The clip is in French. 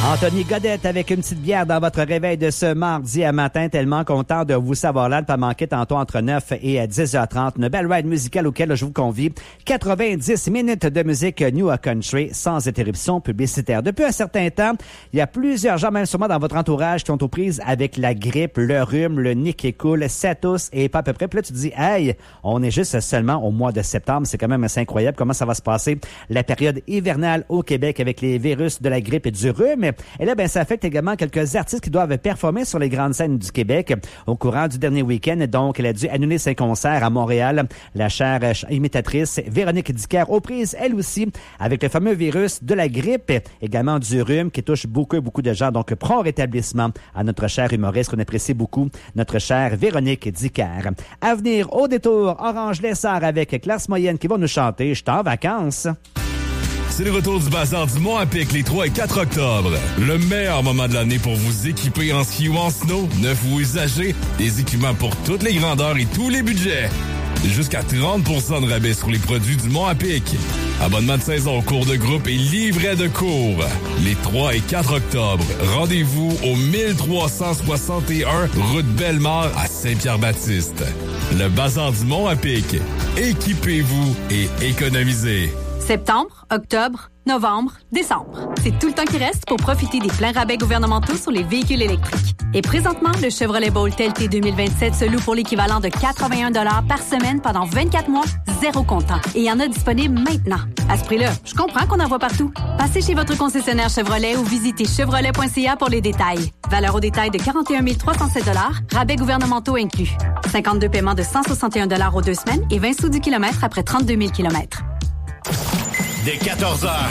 Anthony Godette avec une petite bière dans votre réveil de ce mardi à matin. Tellement content de vous savoir là, de pas manquer tantôt entre 9 et 10h30. Une belle ride musicale auquel je vous convie. 90 minutes de musique New Country sans interruption publicitaire. Depuis un certain temps, il y a plusieurs gens, même sûrement dans votre entourage, qui ont aux prises avec la grippe, le rhume, le nez qui coule, ça tousse et pas à peu près. Puis là, tu te dis, hey, on est juste seulement au mois de septembre. C'est quand même assez incroyable comment ça va se passer. La période hivernale au Québec avec les virus de la grippe et du rhume. Et là, ben, ça affecte également quelques artistes qui doivent performer sur les grandes scènes du Québec. Au courant du dernier week-end, donc, elle a dû annuler ses concerts à Montréal. La chère imitatrice Véronique Dicker aux prises, elle aussi, avec le fameux virus de la grippe, également du rhume qui touche beaucoup de gens. Donc, prompt rétablissement à notre chère humoriste qu'on apprécie beaucoup, notre chère Véronique Dicker. À venir, au détour, Orange Lessard avec Classe Moyenne qui vont nous chanter « Je suis en vacances ». C'est le retour du Bazar du Mont-à-Pic les 3 et 4 octobre. Le meilleur moment de l'année pour vous équiper en ski ou en snow, neuf ou usagé, des équipements pour toutes les grandeurs et tous les budgets. Jusqu'à 30% de rabais sur les produits du Mont-à-Pic. Abonnement de saison au cours de groupe et livret de cours. Les 3 et 4 octobre, rendez-vous au 1361 route Bellemare à Saint-Pierre-Baptiste. Le Bazar du Mont-à-Pic. Équipez-vous et économisez. Septembre, octobre, novembre, décembre. C'est tout le temps qui reste pour profiter des pleins rabais gouvernementaux sur les véhicules électriques. Et présentement, le Chevrolet Bolt LT 2027 se loue pour l'équivalent de 81 $ par semaine pendant 24 mois, zéro comptant. Et il y en a disponible maintenant. À ce prix-là, je comprends qu'on en voit partout. Passez chez votre concessionnaire Chevrolet ou visitez chevrolet.ca pour les détails. Valeur au détail de 41 307 $, rabais gouvernementaux inclus. 52 paiements de 161 $ aux 2 semaines et 20 sous du kilomètre après 32 000 km. Dès 14h,